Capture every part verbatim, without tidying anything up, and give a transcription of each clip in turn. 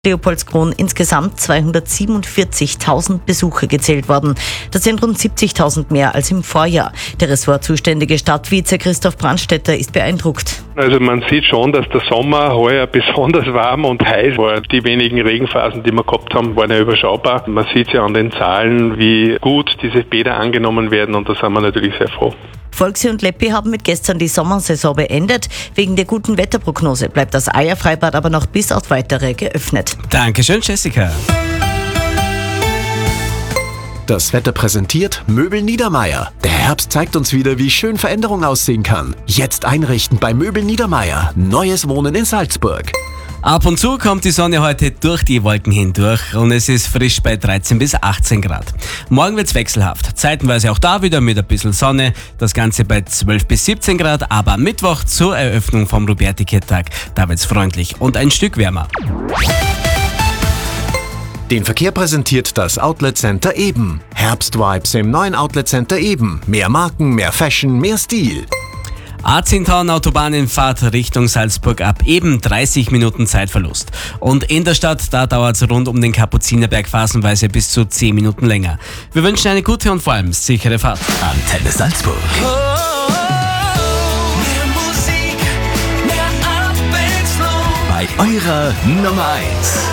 Leopoldskron insgesamt zweihundertsiebenundvierzigtausend Besucher gezählt worden. Das sind rund siebzigtausend mehr als im Vorjahr. Der ressortzuständige Stadtvize Christoph Brandstätter ist beeindruckt. Also man sieht schon, dass der Sommer heuer besonders warm und heiß war. Die wenigen Regenphasen, die wir gehabt haben, waren ja überschaubar. Man sieht ja an den Zahlen, wie gut diese Bäder angenommen werden, und da sind wir natürlich sehr froh. Volksee und Leppi haben mit gestern die Sommersaison beendet. Wegen der guten Wetterprognose bleibt das Eierfreibad aber noch bis auf weitere geöffnet. Dankeschön, Jessica. Das Wetter präsentiert Möbel Niedermeier. Der Herbst zeigt uns wieder, wie schön Veränderung aussehen kann. Jetzt einrichten bei Möbel Niedermeier. Neues Wohnen in Salzburg. Ab und zu kommt die Sonne heute durch die Wolken hindurch und es ist frisch bei dreizehn bis achtzehn Grad. Morgen wird's wechselhaft, zeitenweise auch da wieder mit ein bisschen Sonne, das Ganze bei zwölf bis siebzehn Grad, aber am Mittwoch zur Eröffnung vom Ruberti-Tag, da wird's freundlich und ein Stück wärmer. Den Verkehr präsentiert das Outlet Center Eben. Herbstvibes im neuen Outlet Center Eben. Mehr Marken, mehr Fashion, mehr Stil. A zehn Autobahnenfahrt Richtung Salzburg ab eben dreißig Minuten Zeitverlust. Und in der Stadt, da dauert es rund um den Kapuzinerberg phasenweise bis zu zehn Minuten länger. Wir wünschen eine gute und vor allem sichere Fahrt. Antenne Salzburg. Oh, oh, oh. Mehr Musik, mehr Abwechslung. Bei eurer Nummer eins.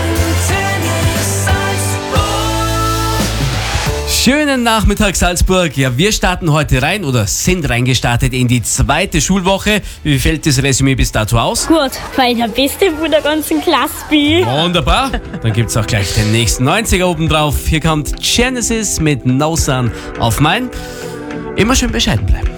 Schönen Nachmittag Salzburg. Ja, wir starten heute rein oder sind reingestartet in die zweite Schulwoche. Wie fällt das Resümee bis dato aus? Gut, weil ich der Beste von der ganzen Klasse bin. Wunderbar. Dann gibt's auch gleich den nächsten neunziger oben drauf. Hier kommt Genesis mit No Sun auf mein. Immer schön bescheiden bleiben.